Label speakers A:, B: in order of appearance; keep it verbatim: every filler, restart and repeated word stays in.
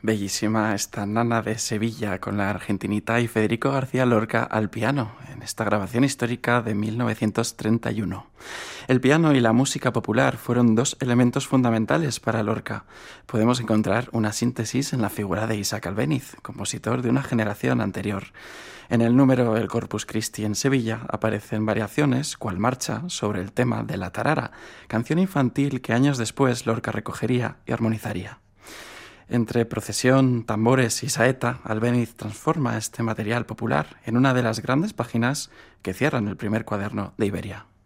A: Bellísima esta Nana de Sevilla con la argentinita y Federico García Lorca al piano en esta grabación histórica de mil novecientos treinta y uno. El piano y la música popular fueron dos elementos fundamentales para Lorca. Podemos encontrar una síntesis en la figura de Isaac Albéniz, compositor de una generación anterior. En el número El Corpus Christi en Sevilla aparecen variaciones, cual marcha, sobre el tema de la tarara, canción infantil que años después Lorca recogería y armonizaría. Entre procesión, tambores y saeta, Albéniz transforma este material popular en una de las grandes páginas que cierran el primer cuaderno de Iberia.